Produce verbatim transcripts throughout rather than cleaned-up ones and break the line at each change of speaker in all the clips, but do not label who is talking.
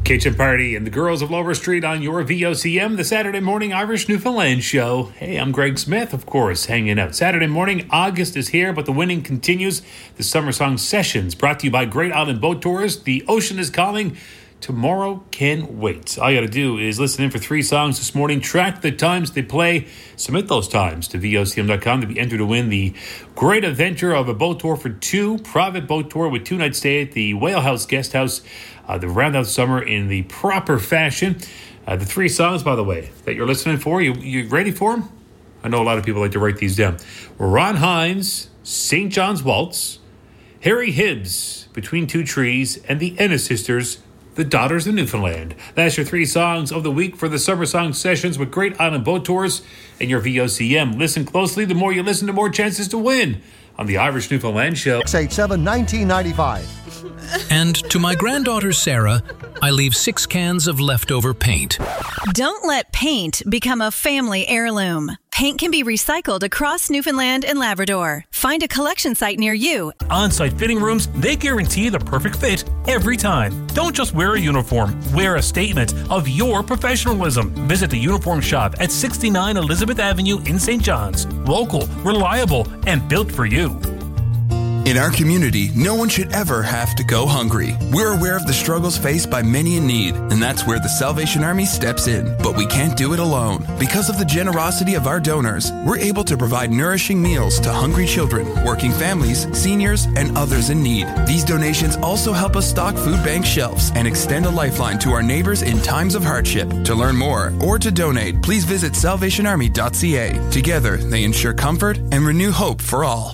Kitchen Party and the Girls of Lower Street on your V O C M, the Saturday Morning Irish Newfoundland Show. Hey, I'm Greg Smith, of course, hanging out. Saturday morning, August is here, but the winning continues. The Summer Song Sessions, brought to you by Great Island Boat Tours. The ocean is calling. Tomorrow can't wait. All you got to do is listen in for three songs this morning, track the times they play, submit those times to V O C M dot com to be entered to win the great adventure of a boat tour for two, private boat tour with two nights stay at the Whale House Guest House, uh, the round out summer in the proper fashion. Uh, the three songs, by the way, that you're listening for, you you ready for them? I know a lot of people like to write these down. Ron Hynes, Saint John's Waltz, Harry Hibbs, Between Two Trees, and the Ennis Sisters, The Daughters of Newfoundland. That's your three songs of the week for the Summer Song Sessions with Great Island Boat Tours and your V O C M. Listen closely. The more you listen, the more chances to win on the Irish Newfoundland Show.
six eight seven, one nine nine five.
And to my granddaughter Sarah, I leave six cans of leftover paint.
Don't let paint become a family heirloom. Paint can be recycled across Newfoundland and Labrador. Find a collection site near you.
On-site fitting rooms, they guarantee the perfect fit every time. Don't just wear a uniform, wear a statement of your professionalism. Visit the uniform shop at sixty-nine Elizabeth Avenue in Saint John's. Local, reliable, and built for you.
In our community, no one should ever have to go hungry. We're aware of the struggles faced by many in need, and that's where the Salvation Army steps in. But we can't do it alone. Because of the generosity of our donors, we're able to provide nourishing meals to hungry children, working families, seniors, and others in need. These donations also help us stock food bank shelves and extend a lifeline to our neighbors in times of hardship. To learn more or to donate, please visit salvation army dot c a. Together, they ensure comfort and renew hope for all.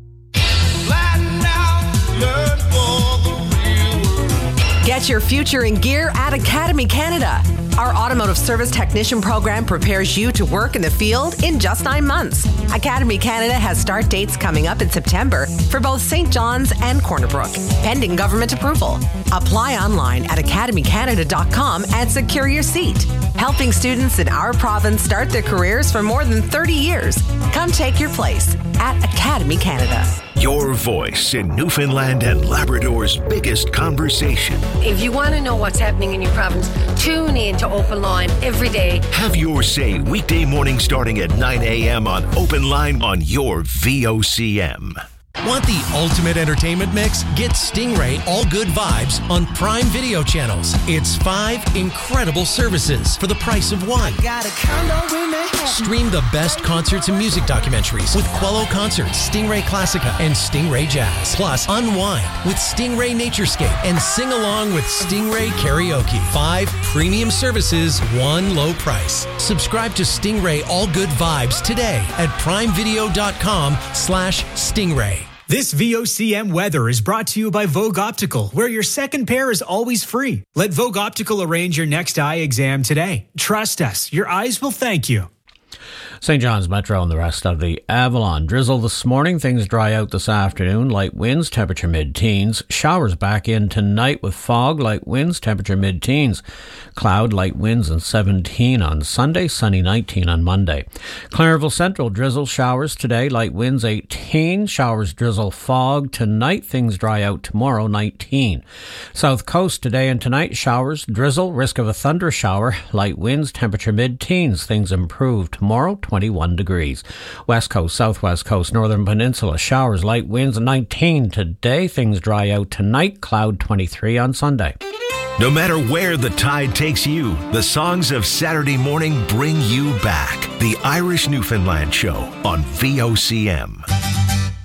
Get your future in gear at Academy Canada. Our automotive service technician program prepares you to work in the field in just nine months. Academy Canada has start dates coming up in September for both Saint John's and Corner Brook, pending government approval. Apply online at academy canada dot com and secure your seat. Helping students in our province start their careers for more than thirty years. Come take your place at Academy Canada.
Your voice in Newfoundland and Labrador's biggest conversation.
If you want to know what's happening in your province, tune in to Open Line every day.
Have your say weekday morning starting at nine a.m. on Open Line on your V O C M.
Want the ultimate entertainment mix? Get Stingray All Good Vibes on Prime Video channels. It's five incredible services for the price of one. Stream the best concerts and music documentaries with Quello Concerts, Stingray Classica, and Stingray Jazz. Plus, unwind with Stingray Naturescape and sing along with Stingray Karaoke. Five premium services, one low price. Subscribe to Stingray All Good Vibes today at primevideo.com slash Stingray.
This V O C M weather is brought to you by Vogue Optical, where your second pair is always free. Let Vogue Optical arrange your next eye exam today. Trust us, your eyes will thank you.
Saint John's Metro and the rest of the Avalon. Drizzle this morning. Things dry out this afternoon. Light winds, temperature mid-teens. Showers back in tonight with fog. Light winds, temperature mid-teens. Cloud, light winds and seventeen on Sunday. Sunny nineteen on Monday. Clarenville Central, drizzle, showers today. Light winds eighteen. Showers, drizzle, fog. Tonight, things dry out tomorrow, nineteen. South Coast today and tonight, showers, drizzle, risk of a thunder shower. Light winds, temperature mid-teens. Things improve tomorrow, twenty-one degrees. West Coast, Southwest Coast, Northern Peninsula, showers, light winds, nineteen today. Things dry out tonight, cloud twenty-three on Sunday.
No matter where the tide takes you, the songs of Saturday morning bring you back. The Irish Newfoundland Show on V O C M.